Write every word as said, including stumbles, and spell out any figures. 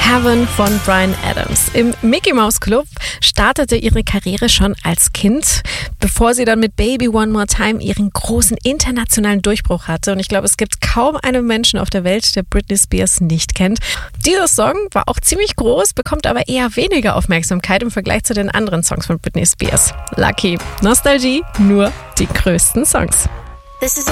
Heaven von Bryan Adams. Im Mickey Mouse Club startete ihre Karriere schon als Kind, bevor sie dann mit Baby One More Time ihren großen internationalen Durchbruch hatte. Und ich glaube, es gibt kaum einen Menschen auf der Welt, der Britney Spears nicht kennt. Dieser Song war auch ziemlich groß, bekommt aber eher weniger Aufmerksamkeit im Vergleich zu den anderen Songs von Britney Spears. Lucky. Nostalgie, nur die größten Songs. This is a